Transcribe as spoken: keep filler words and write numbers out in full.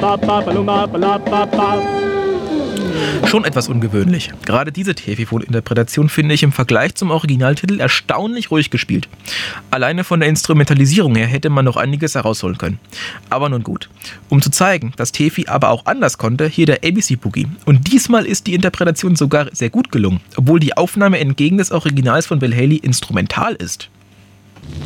Schon etwas ungewöhnlich. Gerade diese Tefifon-Interpretation finde ich im Vergleich zum Originaltitel erstaunlich ruhig gespielt. Alleine von der Instrumentalisierung her hätte man noch einiges herausholen können. Aber nun gut. Um zu zeigen, dass Tefi aber auch anders konnte, hier der A B C Boogie. Und diesmal ist die Interpretation sogar sehr gut gelungen, obwohl die Aufnahme entgegen des Originals von Bill Haley instrumental ist.